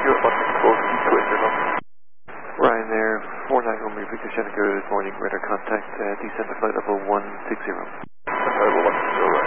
You're on 4 Ryan there, 4 Tango, Victor Shenango, good morning, radar contact, descend to flight level 160.